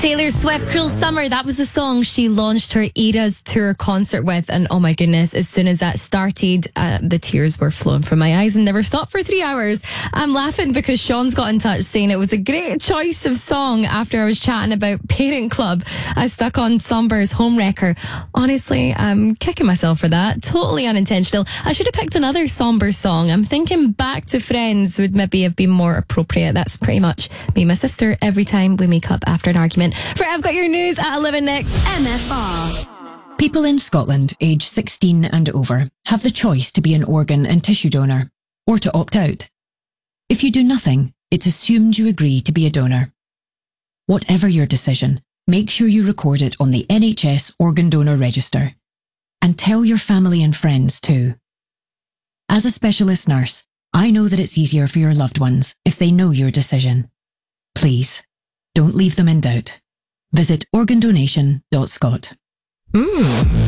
Taylor Swift, Cruel Summer, that was the song she launched her Eras Tour concert with. And oh my goodness, as soon as that started, the tears were flowing from my eyes and never stopped for 3 hours. I'm laughing because Sean's got in touch saying it was a great choice of song after I was chatting about Parent Club. I stuck on Somber's Homewrecker. Honestly, I'm kicking myself for that. Totally unintentional. I should have picked another somber song. I'm thinking Back to Friends would maybe have been more appropriate. That's pretty much me and my sister every time we make up after an argument. Right, I've got your news at 11 next. MFR. People in Scotland aged 16 and over have the choice to be an organ and tissue donor or to opt out. If you do nothing, it's assumed you agree to be a donor. Whatever your decision, make sure you record it on the NHS Organ Donor Register. And tell your family and friends too. As a specialist nurse, I know that it's easier for your loved ones if they know your decision. Please, don't leave them in doubt. Visit organdonation.scot.